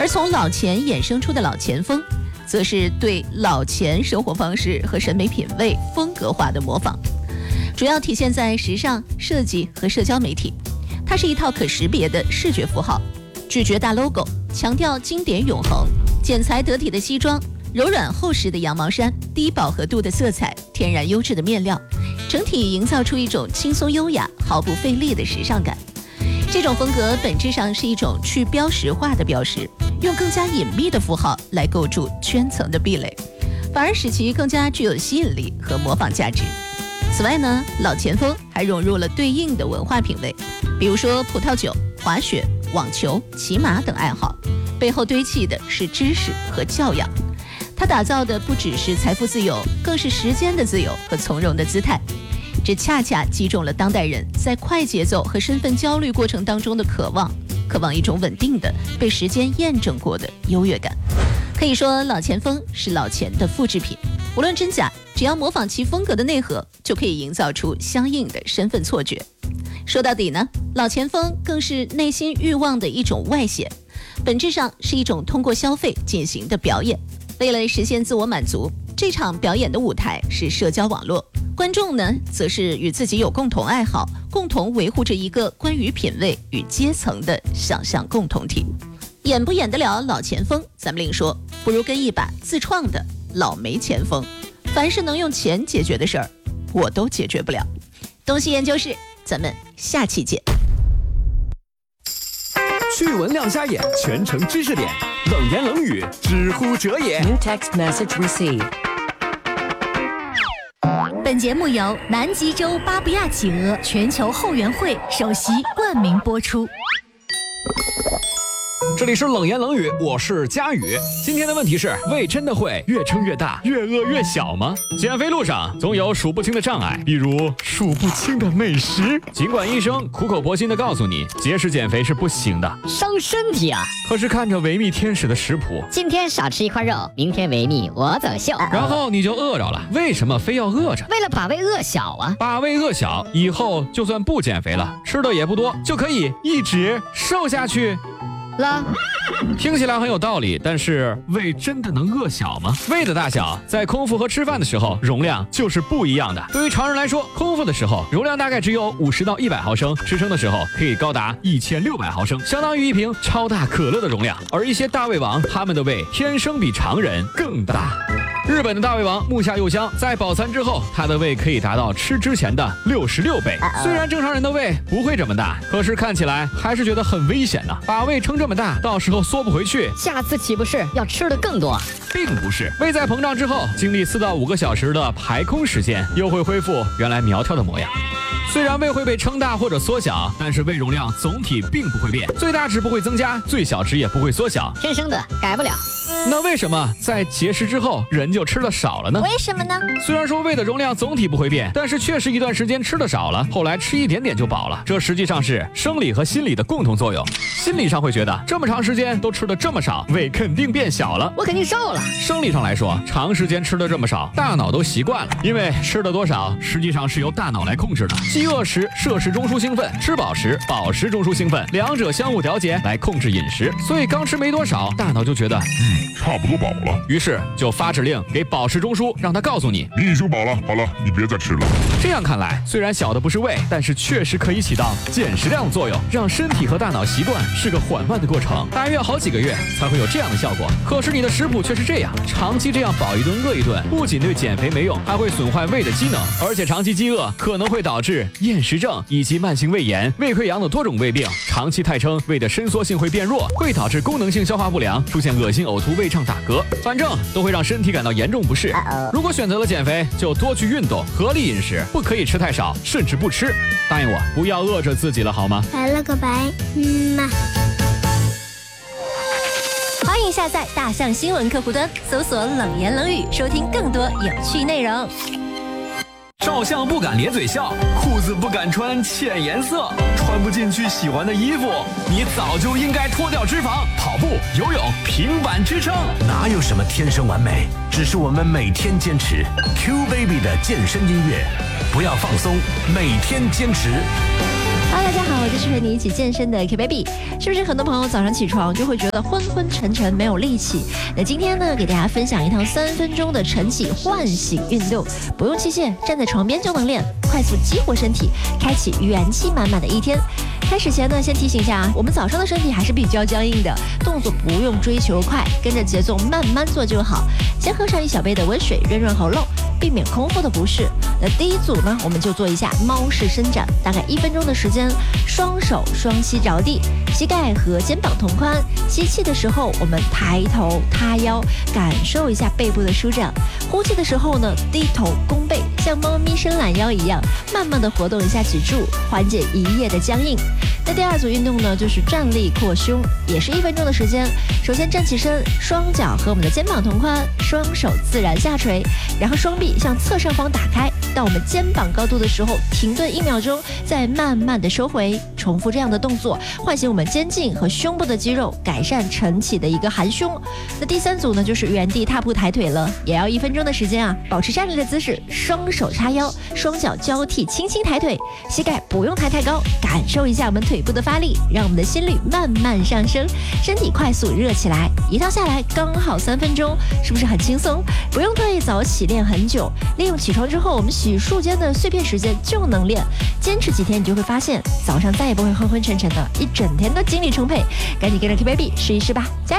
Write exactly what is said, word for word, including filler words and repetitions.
而从老钱衍生出的老钱风，则是对老钱生活方式和审美品味风格化的模仿，主要体现在时尚、设计和社交媒体。它是一套可识别的视觉符号，拒绝大 logo， 强调经典永恒，剪裁得体的西装，柔软厚实的羊毛衫，低饱和度的色彩，天然优质的面料，整体营造出一种轻松优雅、毫不费力的时尚感。这种风格本质上是一种去标识化的标识，用更加隐秘的符号来构筑圈层的壁垒，反而使其更加具有吸引力和模仿价值。此外呢，老钱风还融入了对应的文化品味，比如说葡萄酒、滑雪、网球、骑马等爱好，背后堆砌的是知识和教养。它打造的不只是财富自由，更是时间的自由和从容的姿态。这恰恰击中了当代人在快节奏和身份焦虑过程当中的渴望，渴望一种稳定的、被时间验证过的优越感。可以说，老钱风是老钱的复制品，无论真假，只要模仿其风格的内核，就可以营造出相应的身份错觉。说到底呢，老钱风更是内心欲望的一种外显，本质上是一种通过消费进行的表演。为了实现自我满足，这场表演的舞台是社交网络，观众呢，则是与自己有共同爱好，共同维护着一个关于品味与阶层的想象共同体。演不演得了老钱风，咱们另说，不如跟一把自创的老没钱风。凡是能用钱解决的事儿，我都解决不了。东西研究室，咱们下期见。 趣闻亮瞎眼，全程知识点，冷言冷语，知乎者也。 New text message received。 本节目由南极洲巴布亚企鹅全球后援会首席冠名播出。 这里是冷言冷语，我是佳宇。今天的问题是：胃真的会越撑越大，越饿越小吗？减肥路上总有数不清的障碍，比如数不清的美食。尽管医生苦口婆心地告诉你，节食减肥是不行的， 伤身体啊！ 可是看着维密天使的食谱， 今天少吃一块肉，明天维密我走秀， 然后你就饿着了。为什么非要饿着？ 为了把胃饿小啊！ 把胃饿小，以后就算不减肥了，吃的也不多，就可以一直瘦下去了。 听起来很有道理，但是胃真的能饿小吗？胃的大小在空腹和吃饭的时候容量就是不一样的。对于常人来说，空腹的时候容量大概只有五十到一百毫升，吃撑的时候可以高达一千六百毫升，相当于一瓶超大可乐的容量。而一些大胃王，他们的胃天生比常人更大。日本的大胃王木下佑香在饱餐之后，他的胃可以达到吃之前的六十六倍。虽然正常人的胃不会这么大，可是看起来还是觉得很危险呢、啊。把胃撑这么大，到时候缩不回去， 下次岂不是要吃的更多？ 并不是，胃在膨胀之后，经历四到五个小时的排空时间，又会恢复原来苗条的模样。虽然胃会被撑大或者缩小，但是胃容量总体并不会变，最大值不会增加，最小值也不会缩小， 天生的改不了。 那为什么在节食之后人就吃的少了呢？ 为什么呢？ 虽然说胃的容量总体不会变，但是确实一段时间吃的少了，后来吃一点点就饱了，这实际上是生理和心理的共同作用。心理上会觉得这么长时间都吃的这么少，胃肯定变小了， 我肯定瘦了。 生理上来说，长时间吃的这么少，大脑都习惯了，因为吃的多少实际上是由大脑来控制的。饥饿时摄食中枢兴奋，吃饱时饱食中枢兴奋，两者相互调节来控制饮食。所以刚吃没多少，大脑就觉得嗯差不多饱了， 于是就发指令给饱食中枢，让它告诉你你已经饱了，好了，你别再吃了。 这样看来，虽然小的不是胃，但是确实可以起到减食量的作用，让身体和大脑习惯是个缓慢的过程，大约好几个月才会有这样的效果。可是你的食谱却是这样，长期这样饱一顿饿一顿，不仅对减肥没用，还会损坏胃的机能，而且长期饥饿可能会导致厌食症以及慢性胃炎、胃溃疡的多种胃病。长期太撑，胃的伸缩性会变弱，会导致功能性消化不良，出现恶心、呕吐、胃胀、打嗝，反正都会让身体感到严重不适。如果选择了减肥，就多去运动，合理饮食，不可以吃太少，甚至不吃。答应我，不要饿着自己了，好吗？ 拜了个拜，嗯嘛。欢迎下载大象新闻客户端，搜索冷言冷语，收听更多有趣内容。 照相不敢咧嘴笑，裤子不敢穿浅颜色，穿不进去喜欢的衣服，你早就应该脱掉脂肪，跑步、游泳、平板支撑。 哪有什么天生完美，只是我们每天坚持。Q Baby 的健身音乐，不要放松，每天坚持。 Hello， 大家好，我就是和你一起健身的 K Baby。是不是很多朋友早上起床就会觉得昏昏沉沉没有力气？那今天呢，给大家分享一堂三分钟的晨起唤醒运动，不用器械，站在床边就能练，快速激活身体，开启元气满满的一天。开始前呢，先提醒一下啊，我们早上的身体还是比较僵硬的，动作不用追求快，跟着节奏慢慢做就好。先喝上一小杯的温水，润润喉咙，避免空腹的不适。那第一组呢，我们就做一下猫式伸展，大概一分钟的时间，双手双膝着地，膝盖和肩膀同宽。吸气的时候，我们抬头塌腰，感受一下背部的舒展。呼气的时候呢，低头弓背，像猫咪伸懒腰一样，慢慢的活动一下脊柱，缓解一夜的僵硬。那第二组运动呢，就是站立扩胸，也是一分钟的时间。首先站起身，双脚和我们的肩膀同宽，双手自然下垂，然后双臂向侧上方打开，到我们肩膀高度的时候停顿一秒钟，再慢慢的收回。重复这样的动作，唤醒我们肩颈和胸部的肌肉，改善晨起的一个含胸。那第三组呢，就是原地踏步抬腿了，也要一分钟的时间啊，保持站立的姿势，双手叉腰，双脚交替轻轻抬腿，膝盖不用抬太高，感受一下我们腿部的发力，让我们的心率慢慢上升，身体快速热起来。一套下来刚好三分钟，是不是很轻松？不用特意早起练很久，利用起床之后我们洗漱间的碎片时间就能练。坚持几天，你就会发现早上再也不会昏昏沉沉的，一整天都精力充沛。赶紧跟着 K Baby 试一试吧，加油！